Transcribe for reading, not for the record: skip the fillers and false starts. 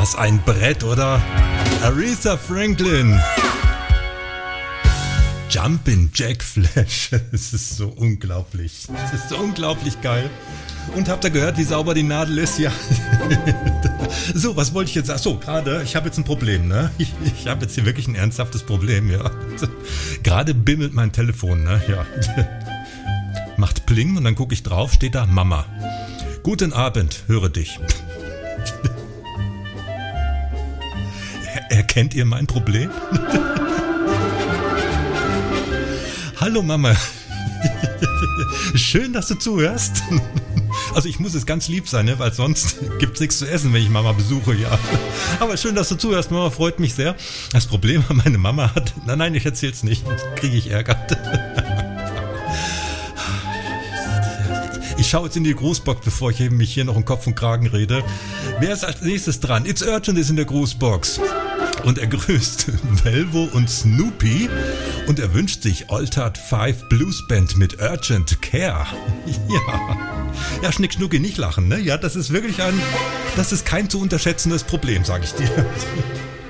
Was ein Brett, oder? Aretha Franklin. Jumpin' Jack Flash. Es ist so unglaublich. Es ist so unglaublich geil. Und habt ihr gehört, wie sauber die Nadel ist? Ja. So, was wollte ich jetzt sagen? So, gerade, ich habe jetzt ein Problem, ne? Ich habe jetzt hier wirklich ein ernsthaftes Problem, ja. Gerade bimmelt mein Telefon, ne? Ja. Macht Pling und dann gucke ich drauf, steht da Mama. Guten Abend, höre dich. Erkennt ihr mein Problem? Hallo Mama. Schön, dass du zuhörst. Also ich muss es ganz lieb sein, ne? Weil sonst gibt's nichts zu essen, wenn ich Mama besuche, ja. Aber schön, dass du zuhörst, Mama, freut mich sehr. Das Problem, meine Mama hat... Nein, ich erzähl's nicht, sonst kriege ich Ärger. Ich schaue jetzt in die Grußbox, bevor ich eben mich hier noch um Kopf und Kragen rede. Wer ist als nächstes dran? It's Urgent ist in der Grußbox. Und er grüßt Velvo und Snoopy. Und er wünscht sich Altered 5 Blues Band mit Urgent Care. Ja. Ja, Schnick, Schnucki, nicht lachen, ne? Ja, das ist wirklich das ist kein zu unterschätzendes Problem, sag ich dir.